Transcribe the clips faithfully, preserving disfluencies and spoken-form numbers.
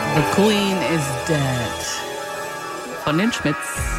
The Queen is Dead von den Schmitz.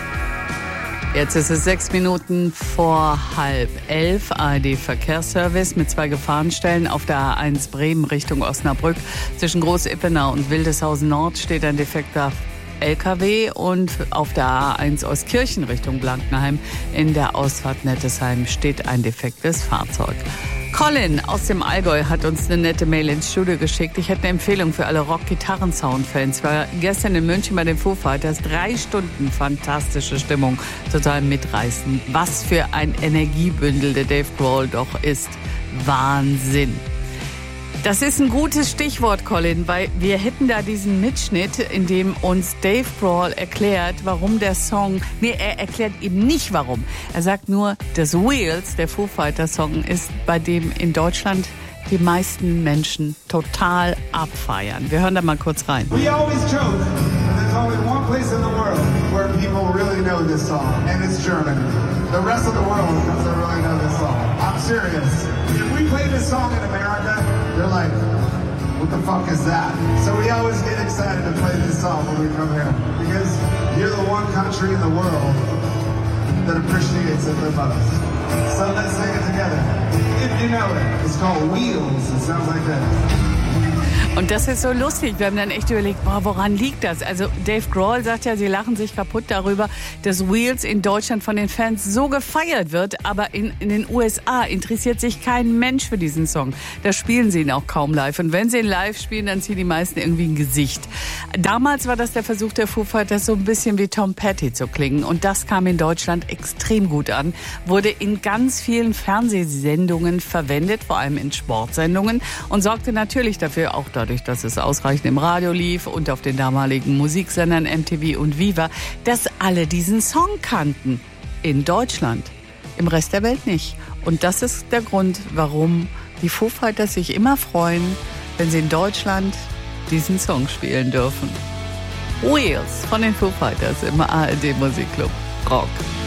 Jetzt ist es sechs Minuten vor halb elf. A R D-Verkehrsservice mit zwei Gefahrenstellen auf der A eins Bremen Richtung Osnabrück. Zwischen Groß-Ippenau und Wildeshausen Nord steht ein defekter L K W und auf der A eins Ostkirchen Richtung Blankenheim in der Ausfahrt Nettesheim steht ein defektes Fahrzeug. Colin aus dem Allgäu hat uns eine nette Mail ins Studio geschickt. Ich hätte eine Empfehlung für alle Rock-Gitarren-Sound-Fans. Ich war gestern in München bei den Foo Fighters. Drei Stunden fantastische Stimmung, total mitreißend. Was für ein Energiebündel der Dave Grohl doch ist. Wahnsinn. Das ist ein gutes Stichwort, Colin, weil wir hätten da diesen Mitschnitt, in dem uns Dave Grohl erklärt, warum der Song, nee, er erklärt eben nicht warum. Er sagt nur, dass Wheels, der Foo Fighters Song, ist, bei dem in Deutschland die meisten Menschen total abfeiern. Wir hören da mal kurz rein. We always joke that there's only one place in the world where people really know this song, and it's Germany. The rest of the world doesn't really know this song. I'm serious. If we play this song in America, they're like, what the fuck is that? So we always get excited to play this song when we come here, because you're the one country in the world that appreciates it the most. So let's sing it together. If you know it, it's called Wheels. It sounds like that. Und das ist so lustig. Wir haben dann echt überlegt, boah, woran liegt das? Also Dave Grohl sagt ja, sie lachen sich kaputt darüber, dass Wheels in Deutschland von den Fans so gefeiert wird, aber in, in den U S A interessiert sich kein Mensch für diesen Song. Da spielen sie ihn auch kaum live. Und wenn sie ihn live spielen, dann ziehen die meisten irgendwie ein Gesicht. Damals war das der Versuch der Foo Fighters, so ein bisschen wie Tom Petty zu klingen. Und das kam in Deutschland extrem gut an. Wurde in ganz vielen Fernsehsendungen verwendet, vor allem in Sportsendungen. Und sorgte natürlich dafür, auch dadurch, dass es ausreichend im Radio lief und auf den damaligen Musiksendern M T V und Viva, dass alle diesen Song kannten. In Deutschland. Im Rest der Welt nicht. Und das ist der Grund, warum die Foo Fighters sich immer freuen, wenn sie in Deutschland diesen Song spielen dürfen. Wheels von den Foo Fighters im A R D Musikclub Rock.